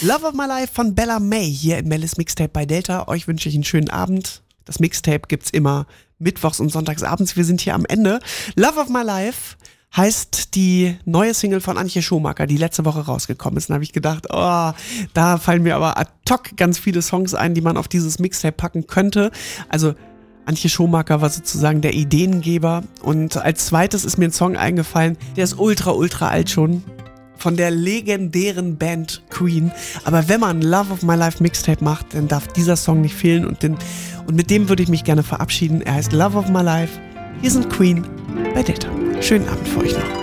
Love of My Life von Bella May hier im Mellis Mixtape bei Delta. Euch wünsche ich einen schönen Abend. Das Mixtape gibt's immer mittwochs und sonntags abends. Wir sind hier am Ende. Love of My Life heißt die neue Single von Antje Schumacher, die letzte Woche rausgekommen ist. Dann habe ich gedacht, da fallen mir aber ad hoc ganz viele Songs ein, die man auf dieses Mixtape packen könnte. Also Antje Schumacher war sozusagen der Ideengeber. Und als zweites ist mir ein Song eingefallen, der ist ultra alt schon. Von der legendären Band Queen. Aber wenn man Love of My Life Mixtape macht, dann darf dieser Song nicht fehlen. Und mit dem würde ich mich gerne verabschieden. Er heißt Love of My Life. Hier sind Queen bei Delta. Schönen Abend für euch noch.